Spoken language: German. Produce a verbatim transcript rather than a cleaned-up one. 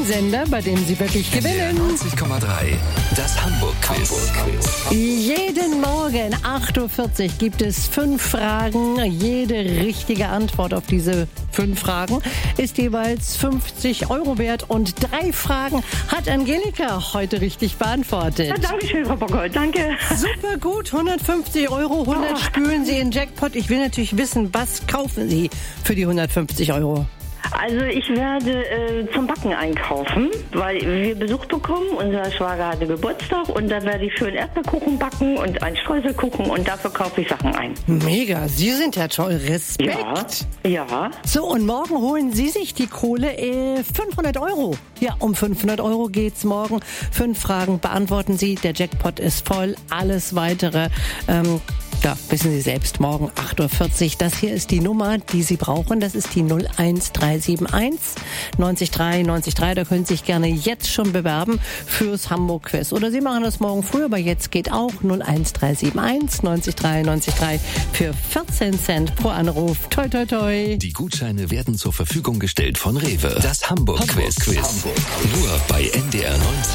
Sender, bei dem Sie wirklich gewinnen. neunzig Komma drei, das Hamburg-Quiz. Hamburg Jeden Morgen acht Uhr vierzig gibt es fünf Fragen. Jede richtige Antwort auf diese fünf Fragen ist jeweils fünfzig Euro wert. Und drei Fragen hat Angelika heute richtig beantwortet. Ja, danke schön, Frau Bockert. Danke. Super gut, hundertfünfzig Euro, hundert Oh. spülen Sie in Jackpot. Ich will natürlich wissen, was kaufen Sie für die hundertfünfzig Euro? Also ich werde äh, zum Backen einkaufen, weil wir Besuch bekommen. Unser Schwager hatte Geburtstag und da werde ich schön Erdbeerkuchen backen und einen Streuselkuchen und dafür kaufe ich Sachen ein. Mega, Sie sind ja toll. Respekt. Ja, ja. So, und morgen holen Sie sich die Kohle, äh, fünfhundert Euro. Ja, um fünfhundert Euro geht's morgen. Fünf Fragen beantworten Sie. Der Jackpot ist voll. Alles weitere, ähm, ja, wissen Sie selbst, morgen acht Uhr vierzig. Das hier ist die Nummer, die Sie brauchen. Das ist die null eins drei sieben eins neunzig drei neunzig drei. Da können Sie sich gerne jetzt schon bewerben fürs Hamburg-Quiz. Oder Sie machen das morgen früh, aber jetzt geht auch null eins drei sieben eins neunzig drei neunzig drei für vierzehn Cent pro Anruf. Toi, toi, toi. Die Gutscheine werden zur Verfügung gestellt von Rewe. Das Hamburg-Quiz. Hamburg. Nur bei N D R neunzig.